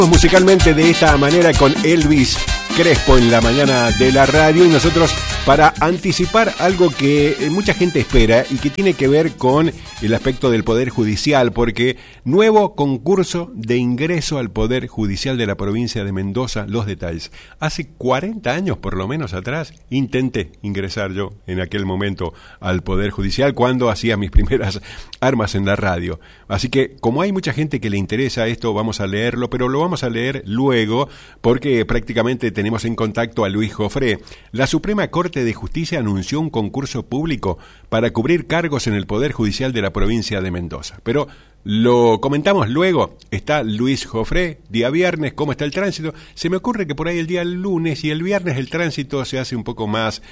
Musicalmente de esta manera con Elvis Crespo en la mañana de la radio, y nosotros para anticipar algo que mucha gente espera y que tiene que ver con el aspecto del Poder Judicial, porque nuevo concurso de ingreso al Poder Judicial de la provincia de Mendoza, los detalles. Hace 40 años por lo menos atrás intenté ingresar yo en aquel momento al Poder Judicial cuando hacía mis primeras armas en la radio. Así que como hay mucha gente que le interesa esto, vamos a leerlo, pero lo vamos a leer luego porque prácticamente tenemos en contacto a Luis Jofré. La Suprema Corte de Justicia anunció un concurso público para cubrir cargos en el Poder Judicial de la provincia de Mendoza. Pero lo comentamos luego. Está Luis Jofré, día viernes. ¿Cómo está el tránsito? Se me ocurre que por ahí el día lunes y el viernes el tránsito se hace un poco más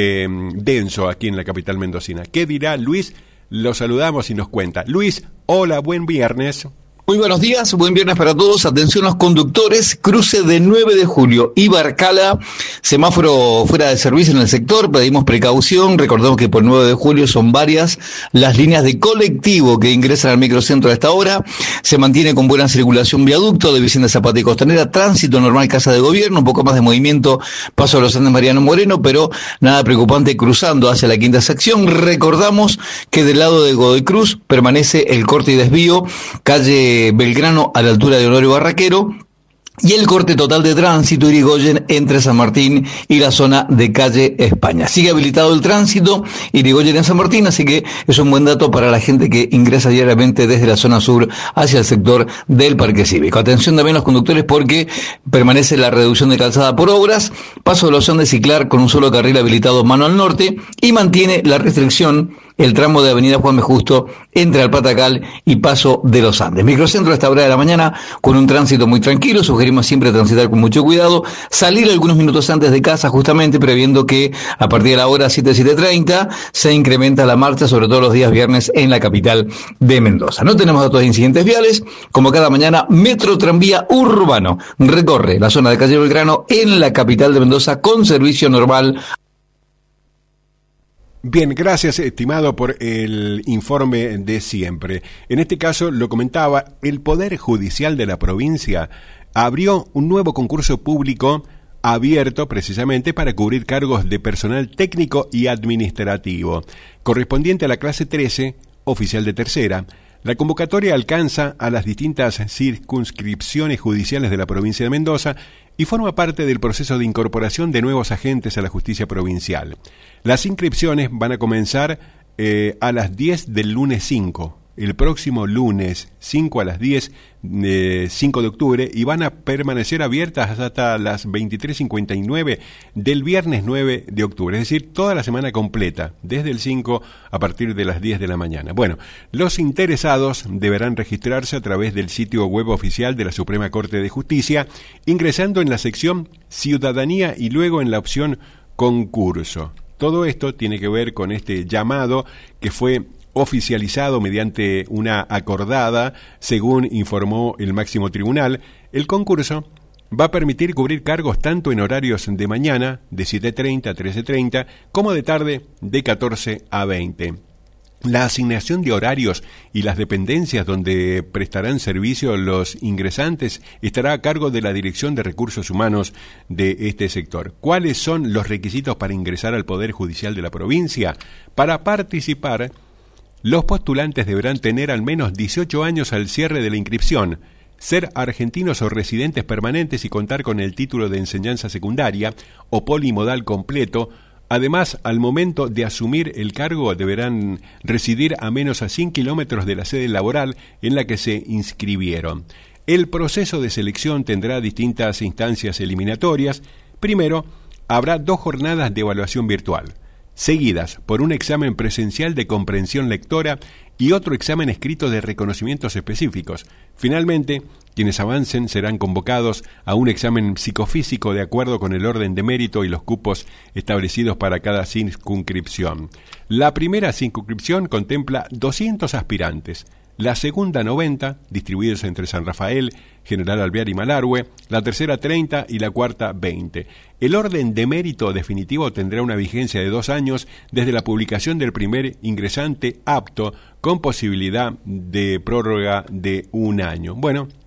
denso aquí en la capital mendocina. ¿Qué dirá Luis? Lo saludamos y nos cuenta. Luis, hola, buen viernes. Muy buenos días, buen viernes para todos. Atención los conductores, cruce de 9 de julio, Ibarcala, semáforo fuera de servicio en el sector, pedimos precaución. Recordemos que por 9 de julio son varias las líneas de colectivo que ingresan al microcentro a esta hora. Se mantiene con buena circulación viaducto de Vicente Zapata y Costanera, tránsito normal Casa de Gobierno, un poco más de movimiento, paso a los Andes Mariano Moreno, pero nada preocupante cruzando hacia la quinta sección. Recordamos que del lado de Godoy Cruz permanece el corte y desvío, calle Belgrano a la altura de Honorio Barraquero, y el corte total de tránsito Irigoyen entre San Martín y la zona de calle España. Sigue habilitado el tránsito Irigoyen en San Martín, así que es un buen dato para la gente que ingresa diariamente desde la zona sur hacia el sector del Parque Cívico. Atención también los conductres porque permanece la reducción de calzada por obras, paso de la opción de ciclar con un solo carril habilitado mano al norte, y mantiene la restricción el tramo de Avenida Juan B. Justo entre Alpatacal y Paso de los Andes. Microcentro a esta hora de la mañana con un tránsito muy tranquilo. Sugerimos siempre transitar con mucho cuidado, salir algunos minutos antes de casa justamente previendo que a partir de la hora 7:30 se incrementa la marcha, sobre todo los días viernes en la capital de Mendoza. No tenemos datos de incidentes viales. Como cada mañana, Metro Tranvía Urbano recorre la zona de calle Belgrano en la capital de Mendoza con servicio normal. Bien, gracias, estimado, por el informe de siempre. En este caso, lo comentaba, el Poder Judicial de la provincia abrió un nuevo concurso público abierto precisamente para cubrir cargos de personal técnico y administrativo, correspondiente a la clase 13, oficial de tercera. La convocatoria alcanza a las distintas circunscripciones judiciales de la provincia de Mendoza y forma parte del proceso de incorporación de nuevos agentes a la justicia provincial. Las inscripciones van a comenzar a las 10 del lunes 5, el próximo lunes 5 a las 10, 5 de octubre, y van a permanecer abiertas hasta las 23:59 del viernes 9 de octubre, es decir, toda la semana completa, desde el 5 a partir de las 10 de la mañana. Bueno, los interesados deberán registrarse a través del sitio web oficial de la Suprema Corte de Justicia, ingresando en la sección Ciudadanía y luego en la opción Concurso. Todo esto tiene que ver con este llamado que fue oficializado mediante una acordada, según informó el máximo tribunal. El concurso va a permitir cubrir cargos tanto en horarios de mañana, de 7:30 a 13:30, como de tarde, de 14 a 20. La asignación de horarios y las dependencias donde prestarán servicio los ingresantes estará a cargo de la Dirección de Recursos Humanos de este sector. ¿Cuáles son los requisitos para ingresar al Poder Judicial de la provincia? Para participar, los postulantes deberán tener al menos 18 años al cierre de la inscripción, ser argentinos o residentes permanentes y contar con el título de enseñanza secundaria o polimodal completo. Además, al momento de asumir el cargo deberán residir a menos a 100 kilómetros de la sede laboral en la que se inscribieron. El proceso de selección tendrá distintas instancias eliminatorias. Primero, habrá 2 jornadas de evaluación virtual, seguidas por un examen presencial de comprensión lectora y otro examen escrito de reconocimientos específicos. Finalmente, quienes avancen serán convocados a un examen psicofísico de acuerdo con el orden de mérito y los cupos establecidos para cada circunscripción. La primera circunscripción contempla 200 aspirantes, la segunda 90, distribuidos entre San Rafael, General Alvear y Malargüe, la tercera 30 y la cuarta 20. El orden de mérito definitivo tendrá una vigencia de 2 años desde la publicación del primer ingresante apto, con posibilidad de prórroga de 1 año. Bueno,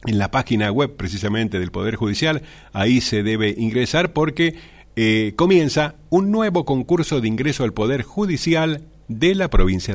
en la página web precisamente del Poder Judicial. Ahí se debe ingresar porque comienza un nuevo concurso de ingreso al Poder Judicial de la provincia